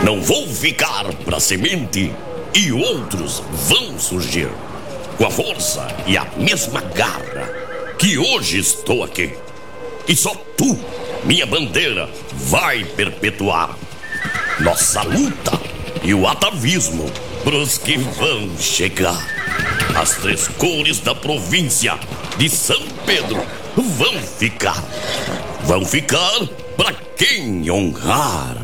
Não vou ficar pra semente e outros vão surgir com a força e a mesma garra que hoje estou aqui. E só tu, minha bandeira, vai perpetuar nossa luta e o atavismo pros que vão chegar. As 3 cores da província de São Pedro vão ficar pra quem honrar.